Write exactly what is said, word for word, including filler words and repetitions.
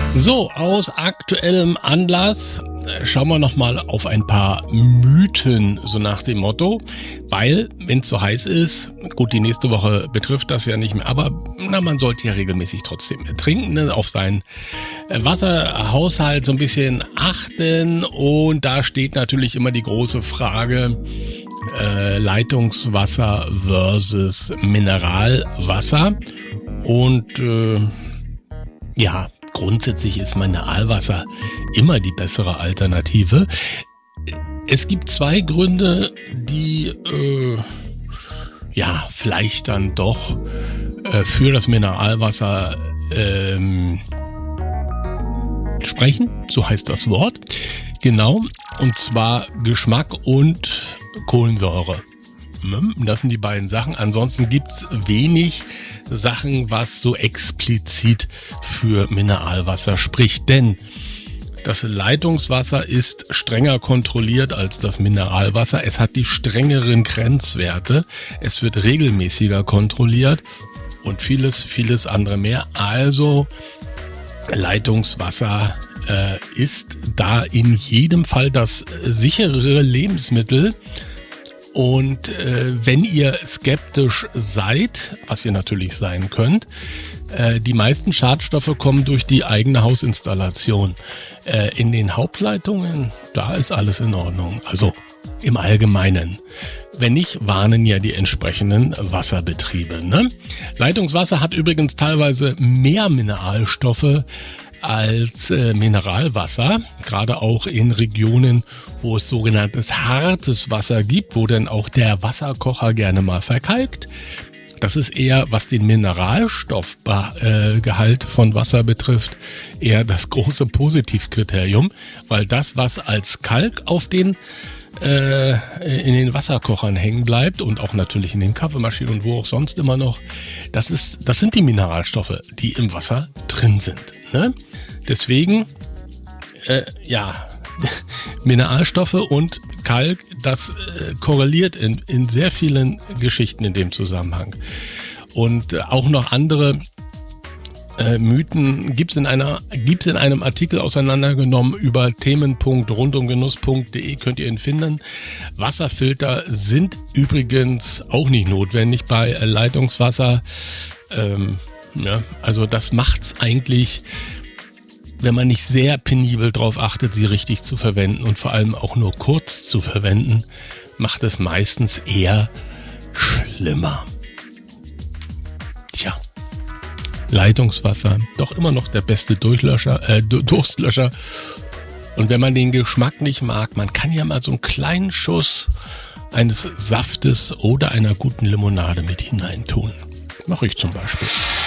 So, aus aktuellem Anlass schauen wir nochmal auf ein paar Mythen, so nach dem Motto, weil, wenn es so heiß ist, gut, die nächste Woche betrifft das ja nicht mehr, aber na, man sollte ja regelmäßig trotzdem trinken, ne, auf seinen Wasserhaushalt so ein bisschen achten, und da steht natürlich immer die große Frage, äh, Leitungswasser versus Mineralwasser, und äh, ja, grundsätzlich ist Mineralwasser immer die bessere Alternative. Es gibt zwei Gründe, die äh, ja vielleicht dann doch äh, für das Mineralwasser ähm, sprechen, so heißt das Wort. Genau, und zwar Geschmack und Kohlensäure. Das sind die beiden Sachen. Ansonsten gibt's wenig Sachen, was so explizit für Mineralwasser spricht. Denn das Leitungswasser ist strenger kontrolliert als das Mineralwasser. Es hat die strengeren Grenzwerte. Es wird regelmäßiger kontrolliert und vieles, vieles andere mehr. Also Leitungswasser äh, ist da in jedem Fall das sicherere Lebensmittel. Und äh, wenn ihr skeptisch seid, was ihr natürlich sein könnt, äh, die meisten Schadstoffe kommen durch die eigene Hausinstallation. Äh, in den Hauptleitungen, da ist alles in Ordnung, also im Allgemeinen. Wenn nicht, warnen ja die entsprechenden Wasserbetriebe, ne? Leitungswasser hat übrigens teilweise mehr Mineralstoffe als äh, Mineralwasser, gerade auch in Regionen, wo es sogenanntes hartes Wasser gibt, wo dann auch der Wasserkocher gerne mal verkalkt. Das ist eher, was den Mineralstoffgehalt von Wasser betrifft, eher das große Positivkriterium, weil das, was als Kalk auf den äh, in den Wasserkochern hängen bleibt und auch natürlich in den Kaffeemaschinen und wo auch sonst immer noch, das ist, das sind die Mineralstoffe, die im Wasser drin sind, ne? Deswegen, äh, ja, Mineralstoffe und Kalk, das äh, korreliert in, in sehr vielen Geschichten in dem Zusammenhang. Und äh, auch noch andere äh, Mythen gibt's in einer, gibt's in einem Artikel auseinandergenommen über themen punkt rundumgenuss punkt de, könnt ihr ihn finden. Wasserfilter sind übrigens auch nicht notwendig bei äh, Leitungswasser. Ähm, ja, also das macht's eigentlich, wenn man nicht sehr penibel drauf achtet, sie richtig zu verwenden und vor allem auch nur kurz zu verwenden, macht es meistens eher schlimmer. Tja, Leitungswasser, doch immer noch der beste Durchlöscher, äh, Durstlöscher. Und wenn man den Geschmack nicht mag, man kann ja mal so einen kleinen Schuss eines Saftes oder einer guten Limonade mit hineintun. Mache ich zum Beispiel.